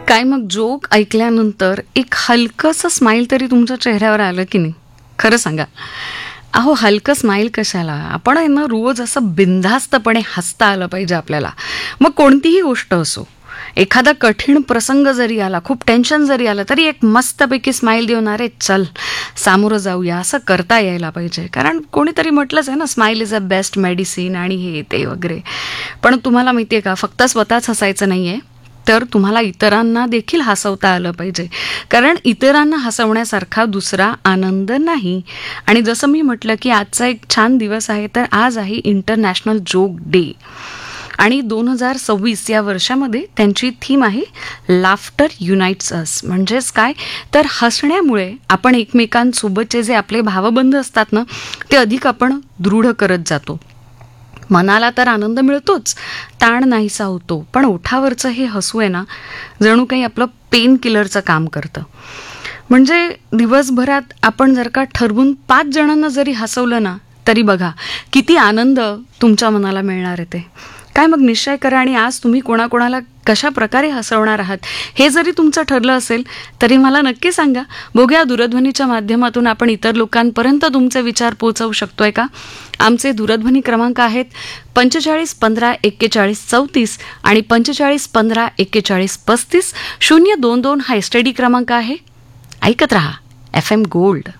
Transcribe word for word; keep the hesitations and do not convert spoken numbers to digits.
काय मग जोक ऐकल्यानंतर एक हलकंसं स्माईल तरी तुमच्या चेहऱ्यावर आलं की नाही? खरं सांगा. अहो, हलकं स्माईल कशाला? आपण आहे ना रोज असं बिनधास्तपणे हसता आलं पाहिजे आपल्याला. मग कोणतीही गोष्ट असो. एखादा कठीण प्रसंग जरी आला, खूप टेन्शन जरी आलं, तरी एक मस्तपैकी स्माईल देऊन अरे चल सामोरं जाऊया असं करता यायला पाहिजे. कारण कोणीतरी म्हटलंच आहे ना, smile is a best medicine आणि हे ते वगैरे. पण तुम्हाला माहिती आहे का, फक्त स्वतःच हसायचं नाही आहे, तर तुम्हाला इतरांना देखील हसवता आलं पाहिजे. कारण इतरांना हसवण्यासारखा दुसरा आनंद नाही. आणि जसं मी म्हटलं की आजचा एक छान दिवस आहे, तर आज आहे इंटरनॅशनल जोक डे. आणि दोन हजार सव्वीस या वर्षामध्ये त्यांची थीम आहे लाफ्टर युनाइट्स अस. म्हणजेच काय, तर हसण्यामुळे आपण एकमेकांसोबतचे जे आपले भावबंध असतात ना, ते अधिक आपण दृढ करत जातो. मनाला तर आनंद मिळतोच, ताण नाहीसा होतो, पण ओठावरचं हे हसू आहे ना, जणू काही आपलं पेन किलरचं काम करतं. म्हणजे दिवसभरात आपण जर का ठरवून पाच जणांना जरी हसवलं ना, तरी बघा किती आनंद तुमच्या मनाला मिळणार आहे. ते काय मग निश्चय करा. आणि आज तुम्ही कोणाकोणाला कशा प्रकारे हसवणार आहात हे जरी तुमचं ठरलं असेल तरी मला नक्की सांगा. बघूया दूरध्वनीच्या माध्यमातून आपण इतर लोकांपर्यंत तुमचे विचार पोहोचवू शकतोय का. आमचे दूरध्वनी क्रमांक आहेत पंचेचाळीस पंधरा एक्केचाळीस चौतीस आणि पंचेचाळीस पंधरा एक्केचाळीस पस्तीस. शून्य दोन दोन हा एस टी डी क्रमांक आहे. ऐकत रहा एफ एम गोल्ड.